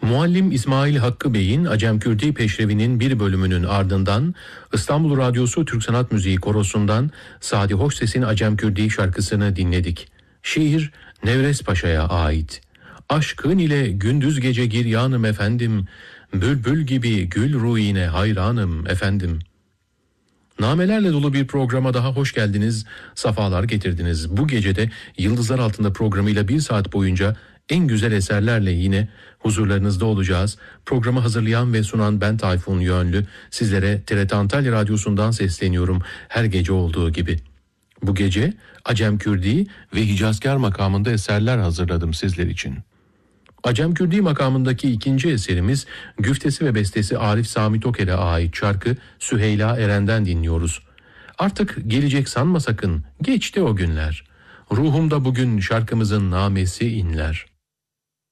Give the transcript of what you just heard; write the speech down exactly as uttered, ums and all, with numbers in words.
Muallim İsmail Hakkı Bey'in Acemkürdi Peşrevi'nin bir bölümünün ardından İstanbul Radyosu Türk Sanat Müziği Korosu'ndan Sadi Hoşses'in Acemkürdi şarkısını dinledik. Şiir Nevres Paşa'ya ait. Aşkın ile gündüz gece giryanım efendim, bülbül gibi gül ruhine hayranım efendim. Namelerle dolu bir programa daha hoş geldiniz, safalar getirdiniz. Bu gecede Yıldızlar Altında programıyla bir saat boyunca en güzel eserlerle yine huzurlarınızda olacağız. Programı hazırlayan ve sunan ben Tayfun Yönlü. Sizlere T R T Antalya Radyosu'ndan sesleniyorum her gece olduğu gibi. Bu gece Acemkürdi ve Hicazkar makamında eserler hazırladım sizler için. Acemkürdi makamındaki ikinci eserimiz güftesi ve bestesi Arif Sami Toker'e ait şarkı Süheyla Eren'den dinliyoruz. Artık gelecek sanma sakın, geçti o günler. Ruhumda bugün şarkımızın namesi inler.